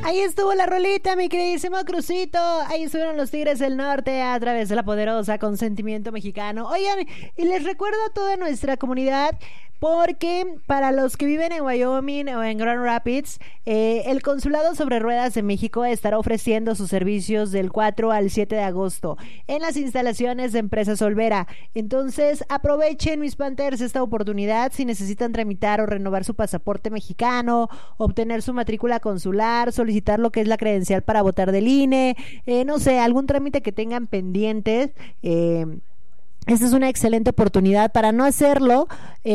Ahí estuvo la rolita, mi queridísimo Crucito. Ahí estuvieron los Tigres del Norte a través de la poderosa Consentimiento Mexicano. Oigan, y les recuerdo a toda nuestra comunidad, porque para los que viven en Wyoming o en Grand Rapids, el Consulado sobre Ruedas de México estará ofreciendo sus servicios del 4 al 7 de agosto en las instalaciones de Empresa Solvera. Entonces, aprovechen, mis Panthers, esta oportunidad. Si necesitan tramitar o renovar su pasaporte mexicano, obtener su matrícula consular, solicitar lo que es la credencial para votar del INE, no sé, algún trámite que tengan pendientes, esta es una excelente oportunidad para no hacerlo,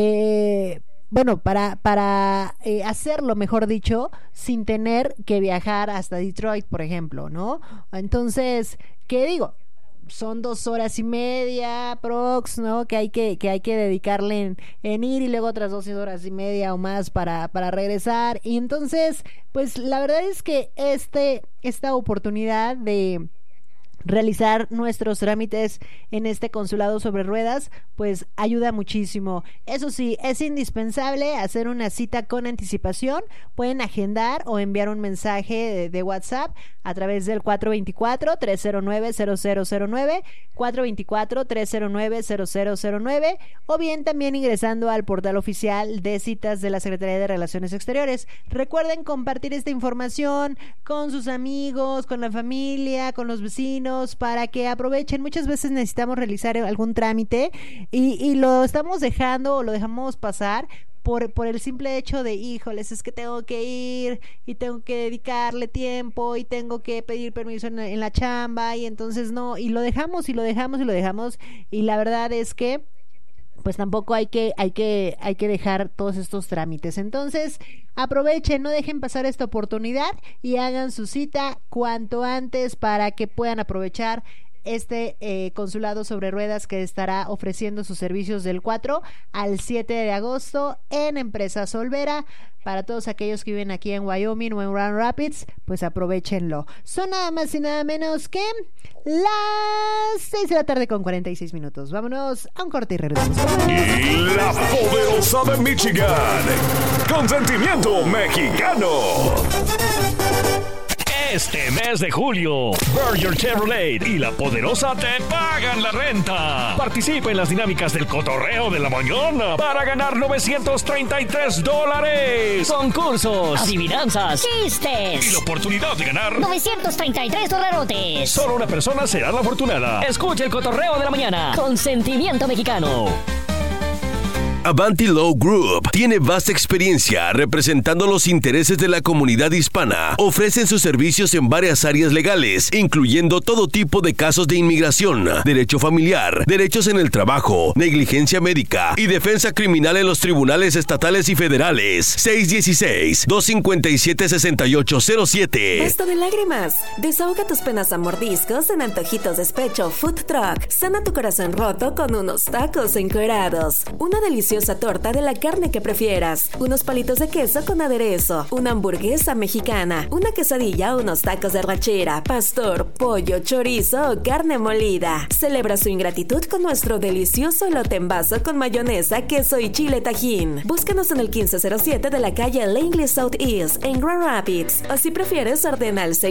para hacerlo, mejor dicho, sin tener que viajar hasta Detroit, por ejemplo, ¿no? Entonces, ¿qué digo? Son 2 horas y media prox, ¿no? Que hay que dedicarle en ir, y luego otras 2 horas y media o más para regresar. Y entonces, pues la verdad es que esta oportunidad de realizar nuestros trámites en este consulado sobre ruedas, pues ayuda muchísimo. Eso sí, es indispensable hacer una cita con anticipación. Pueden agendar o enviar un mensaje de WhatsApp a través del 424-309-0009, 424-309-0009, o bien también ingresando al portal oficial de citas de la Secretaría de Relaciones Exteriores. Recuerden compartir esta información con sus amigos, con la familia, con los vecinos, para que aprovechen. Muchas veces necesitamos realizar algún trámite y lo estamos dejando o lo dejamos pasar por el simple hecho de, híjoles, es que tengo que ir y tengo que dedicarle tiempo y tengo que pedir permiso en la chamba, y entonces no, y lo dejamos y lo dejamos y lo dejamos, y la verdad es que pues tampoco hay que dejar todos estos trámites. Entonces, aprovechen, no dejen pasar esta oportunidad y hagan su cita cuanto antes para que puedan aprovechar este consulado sobre ruedas que estará ofreciendo sus servicios del 4 al 7 de agosto en Empresa Solvera. Para todos aquellos que viven aquí en Wyoming o en Grand Rapids, pues aprovechenlo. Son nada más y nada menos que las 6 de la tarde con 46 minutos. Vámonos a un corte y regresamos. Y la poderosa de Michigan, Consentimiento Mexicano. Este mes de julio, Berger Chevrolet y La Poderosa te pagan la renta. Participa en las dinámicas del cotorreo de la mañana para ganar $933. Concursos, adivinanzas, chistes Y la oportunidad de ganar $933. Solo una persona será la afortunada. Escucha el cotorreo de la mañana. Consentimiento Mexicano. Avanti Law Group tiene vasta experiencia representando los intereses de la comunidad hispana. Ofrecen sus servicios en varias áreas legales, incluyendo todo tipo de casos de inmigración, derecho familiar, derechos en el trabajo, negligencia médica y defensa criminal en los tribunales estatales y federales. 616-257-6807. Basta de lágrimas. Desahoga tus penas a mordiscos en Antojitos Despecho Food Truck. Sana tu corazón roto con unos tacos encuerados. Una deliciosa torta de la carne que prefieras, unos palitos de queso con aderezo, una hamburguesa mexicana, una quesadilla, unos tacos de rachera, pastor, pollo, chorizo o carne molida. Celebra su ingratitud con nuestro delicioso elote en vaso con mayonesa, queso y chile tajín. Búscanos en el 1507 de la calle Langley Southeast en Grand Rapids, o si prefieres ordena al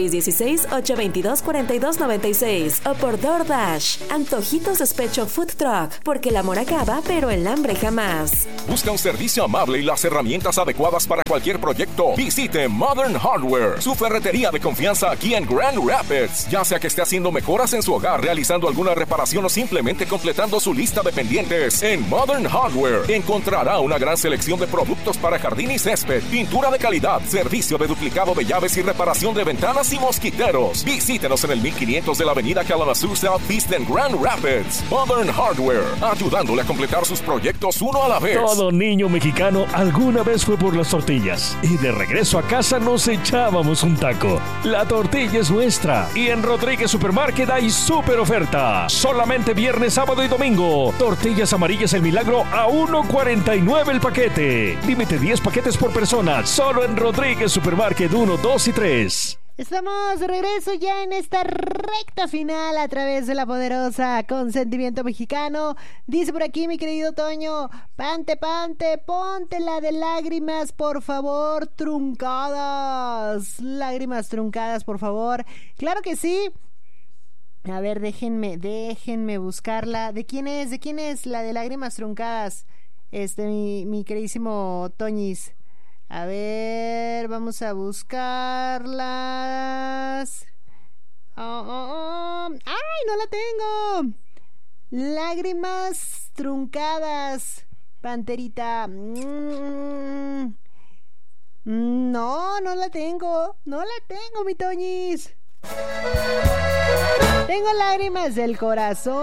616-822-4296 o por DoorDash. Antojitos Despecho Food Truck, porque el amor acaba pero el hambre jamás. Busca un servicio amable y las herramientas adecuadas para cualquier proyecto. Visite Modern Hardware, su ferretería de confianza aquí en Grand Rapids. Ya sea que esté haciendo mejoras en su hogar, realizando alguna reparación o simplemente completando su lista de pendientes, en Modern Hardware encontrará una gran selección de productos para jardín y césped, pintura de calidad, servicio de duplicado de llaves y reparación de ventanas y mosquiteros. Visítenos en el 1500 de la avenida Kalamazoo Southeast en Grand Rapids. Modern Hardware, ayudándole a completar sus proyectos uno a la vez. Todo niño mexicano alguna vez fue por las tortillas y de regreso a casa nos echábamos un taco. La tortilla es nuestra y en Rodríguez Supermarket hay súper oferta. Solamente viernes, sábado y domingo. Tortillas amarillas El Milagro a $1.49 el paquete. Límite 10 paquetes por persona. Solo en Rodríguez Supermarket 1, 2 y 3. Estamos de regreso ya en esta recta final a través de la poderosa Consentimiento Mexicano. Dice por aquí mi querido Toño, Pante, ponte la de lágrimas, por favor, truncadas. Lágrimas truncadas, por favor. Claro que sí. A ver, déjenme buscarla. ¿De quién es? La de lágrimas truncadas. Mi queridísimo Toñis. A ver, vamos a buscarlas. ¡Ay, no la tengo! Lágrimas truncadas, Panterita. No la tengo. No la tengo, mi Toñis. Tengo lágrimas del corazón.